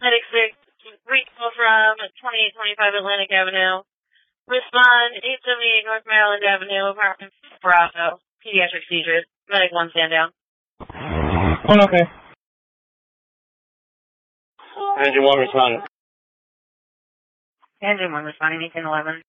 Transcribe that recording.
Medic 6, recall from 2825 Atlantic Avenue. Respond 878 North Maryland Avenue, apartment Bravo. Pediatric seizures. Medic 1, stand down. Okay. Engine 1 responding. Engine 1 responding, 1811.